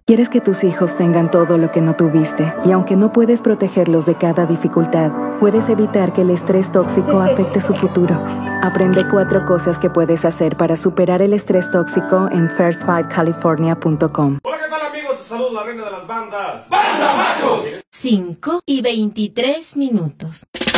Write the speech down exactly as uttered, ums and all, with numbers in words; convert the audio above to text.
Quieres que tus hijos tengan todo lo que no tuviste, y aunque no puedes protegerlos de cada dificultad, puedes evitar que el estrés tóxico afecte su futuro. Aprende cuatro cosas que puedes hacer para superar el estrés tóxico en first five california punto com. Hola, ¿qué tal, amigos? Te saludo la reina de las bandas. ¡Banda Machos! cinco y veintitrés minutos.